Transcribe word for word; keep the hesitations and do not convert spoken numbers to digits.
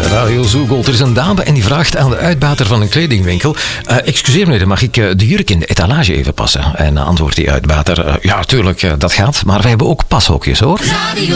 Radio Zoogold. Er is een dame en die vraagt aan de uitbater van een kledingwinkel. Uh, excuseer meneer, mag ik uh, de jurk in de etalage even passen? En uh, antwoordt die uitbater, uh, ja tuurlijk, uh, dat gaat. Maar wij hebben ook pashokjes hoor. Radio